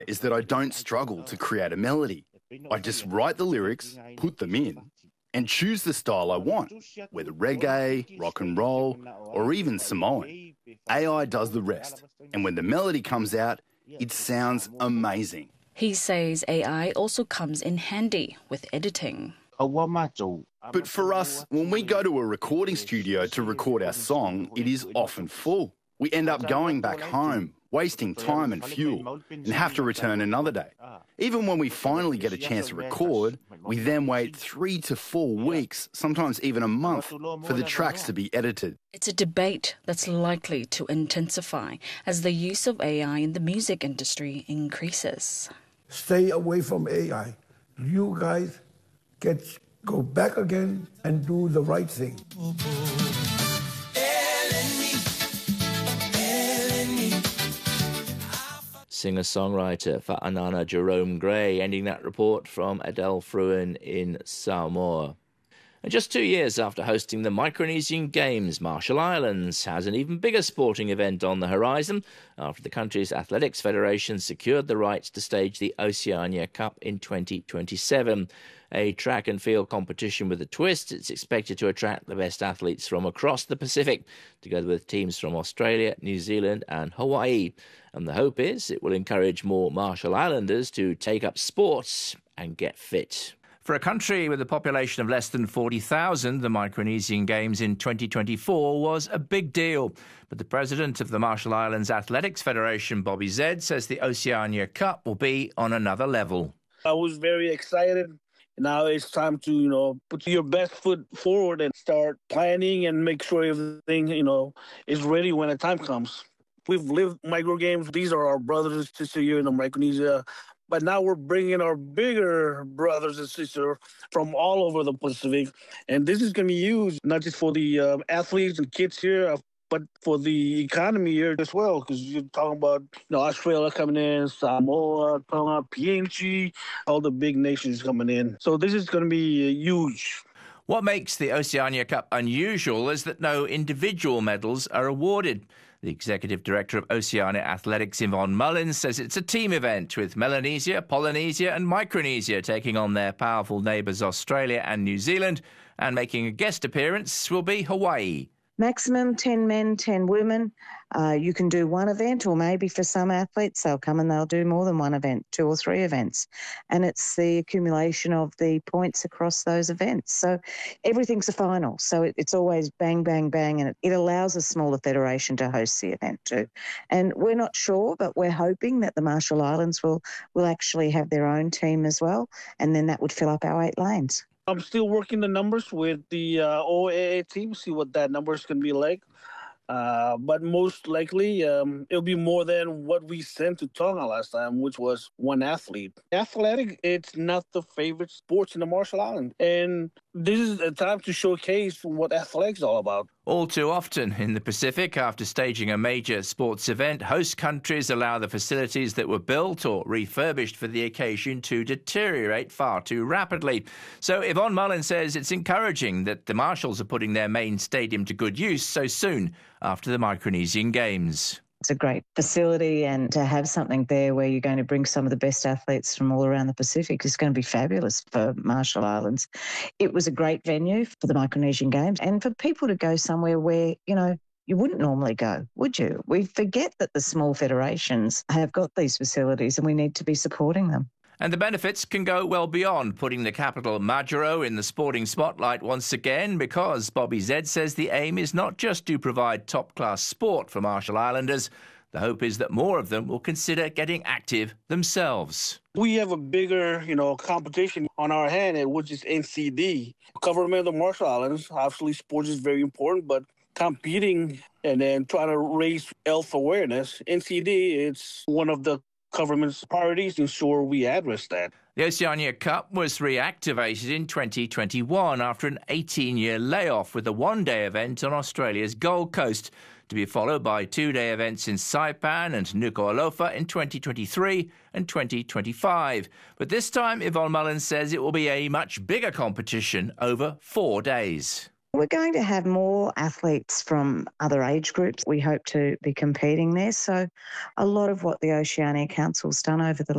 is that I don't struggle to create a melody. I just write the lyrics, put them in, and choose the style I want, whether reggae, rock and roll, or even Samoan. AI does the rest, and when the melody comes out, it sounds amazing. He says AI also comes in handy with editing. But for us, when we go to a recording studio to record our song, it is often full. We end up going back home, wasting time and fuel, and have to return another day. Even when we finally get a chance to record, we then wait 3 to 4 weeks, sometimes even a month, for the tracks to be edited. It's a debate that's likely to intensify as the use of AI in the music industry increases. Stay away from AI. You guys go back again and do the right thing. Singer-songwriter Fa'anana Jerome Gray, ending that report from Adele Fruin in Samoa. And just 2 years after hosting the Micronesian Games, Marshall Islands has an even bigger sporting event on the horizon after the country's athletics federation secured the rights to stage the Oceania Cup in 2027. A track and field competition with a twist. It's expected to attract the best athletes from across the Pacific, together with teams from Australia, New Zealand and Hawaii. And the hope is it will encourage more Marshall Islanders to take up sports and get fit. For a country with a population of less than 40,000, the Micronesian Games in 2024 was a big deal. But the president of the Marshall Islands Athletics Federation, Bobby Zed, says the Oceania Cup will be on another level. I was very excited. Now it's time to, put your best foot forward and start planning and make sure everything, is ready when the time comes. We've lived micro games. These are our brothers and sisters here in Micronesia. But now we're bringing our bigger brothers and sisters from all over the Pacific. And this is going to be used not just for the athletes and kids here, but for the economy here as well, because you're talking about Australia coming in, Samoa, Tonga, PNG, all the big nations coming in. So this is going to be huge. What makes the Oceania Cup unusual is that no individual medals are awarded. The Executive Director of Oceania Athletics, Yvonne Mullins, says it's a team event with Melanesia, Polynesia and Micronesia taking on their powerful neighbours Australia and New Zealand, and making a guest appearance will be Hawaii. Maximum 10 men, 10 women. You can do one event, or maybe for some athletes, they'll come and they'll do more than one event, 2 or 3 events. And it's the accumulation of the points across those events. So everything's a final. So it's always bang, bang, bang. And it allows a smaller federation to host the event too. And we're not sure, but we're hoping that the Marshall Islands will actually have their own team as well. And then that would fill up our 8 lanes. I'm still working the numbers with the OAA team, see what that number is going to be like. But most likely, it'll be more than what we sent to Tonga last time, which was 1 athlete. Athletic, it's not the favorite sports in the Marshall Islands. And this is a time to showcase what athletics is all about. All too often in the Pacific, after staging a major sports event, host countries allow the facilities that were built or refurbished for the occasion to deteriorate far too rapidly. So Yvonne Mullins says it's encouraging that the Marshalls are putting their main stadium to good use so soon after the Micronesian Games. It's a great facility, and to have something there where you're going to bring some of the best athletes from all around the Pacific is going to be fabulous for Marshall Islands. It was a great venue for the Micronesian Games, and for people to go somewhere where, you wouldn't normally go, would you? We forget that the small federations have got these facilities and we need to be supporting them. And the benefits can go well beyond putting the capital Majuro in the sporting spotlight once again, because Bobby Zed says the aim is not just to provide top-class sport for Marshall Islanders. The hope is that more of them will consider getting active themselves. We have a bigger, competition on our hand, which is NCD. Government of the Marshall Islands, obviously sports is very important, but competing and then trying to raise health awareness, NCD, it's one of the government's priorities to ensure we address that. The Oceania Cup was reactivated in 2021 after an 18-year layoff, with a 1-day event on Australia's Gold Coast, to be followed by 2-day events in Saipan and Nuku'alofa in 2023 and 2025. But this time, Yvonne Mullins says it will be a much bigger competition over 4 days. We're going to have more athletes from other age groups. We hope to be competing there. So a lot of what the Oceania Council's done over the